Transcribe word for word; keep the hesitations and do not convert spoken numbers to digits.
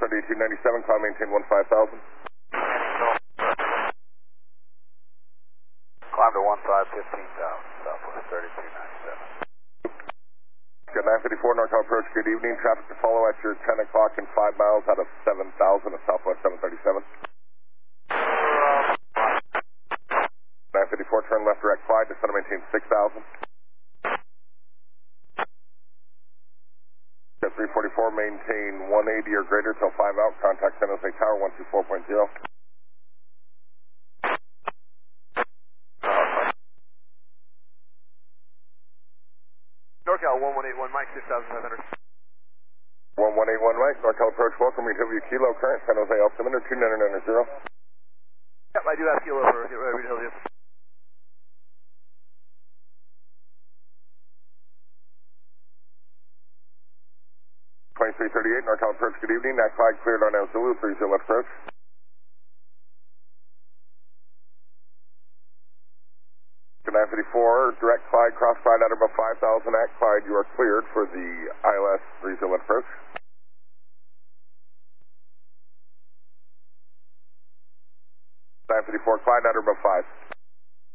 thirty-two ninety-seven, climb maintain one five thousand. Climb to one five fifteen thousand, Southwest thirty-two ninety-seven. Got nine fifty-four, NorCal approach, good evening. Traffic to follow at your ten o'clock and five miles out of seven thousand at Southwest seven thirty-seven. nine fifty-four, turn left direct flight, descend and maintain six thousand. Got three forty-four, maintain one eighty or greater till five out, contact San Jose Tower one two four point zero. NorCal one one eight one, Mike six thousand five hundred. one one eight one, Mike, NorCal approach, welcome, read W Kilo, current San Jose altimeter two nine nine zero. Yep, I do have kilo for get ready to hill you. twenty-three thirty-eight, NorCal approach, good evening. That flag cleared on El Zulu, three zero left approach. nine fifty-four, direct flag, cross flight at above five thousand at Clyde. You are cleared for the I L S three zero left approach. nine fifty-four, Clyde at above five.